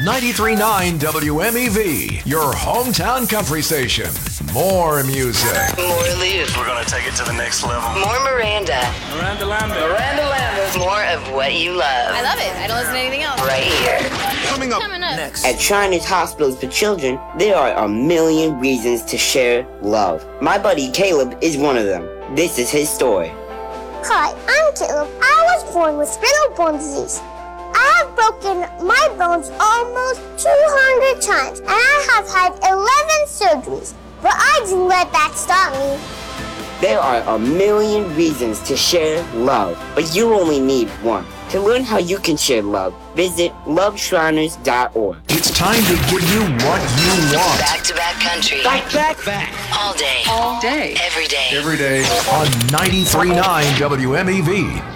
93.9 WMEV, your hometown country station. More music. More Liv. We're going to take it to the next level. More Miranda. Miranda Lambert. Miranda Lambert. More of what you love. I love it. I don't listen to anything else. Right here. Coming up next. At Shriners Hospitals for Children, there are a million reasons to share love. My buddy Caleb is one of them. This is his story. Hi, I'm Caleb. I was born with spinal bone disease. I have broken my bones almost 200 times, and I have had 11 surgeries, but I didn't let that stop me. There are a million reasons to share love, but you only need one. To learn how you can share love, visit loveshriners.org. It's time to give you what you want. Back-to-back country. Back. All day. All day. Every day. Every day on 93.9 WMEV.